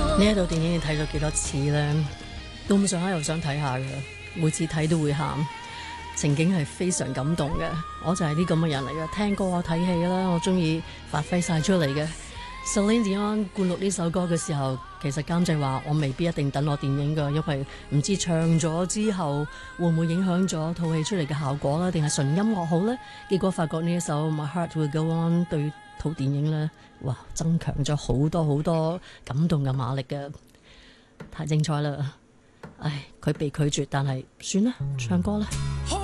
呢一套電影你睇咗幾多次呢？到咁上下又想睇下嘅，每次睇都會喊，情景係非常感動嘅。我就係啲咁嘅人嚟嘅，聽歌啊睇戲啦，我中意發揮晒出嚟嘅。Celine Dion 灌錄呢首歌嘅時候，其實監製話我未必一定等我電影㗎，因為唔知唱咗之後會唔會影響咗套戲出嚟嘅效果啦，定係純音樂好呢？結果發覺呢一首 My Heart Will Go On 對套電影呢，哇，增強咗好多好多感動嘅馬力嘅，太精彩啦！唉，佢被拒絕，但係算啦，唱歌啦。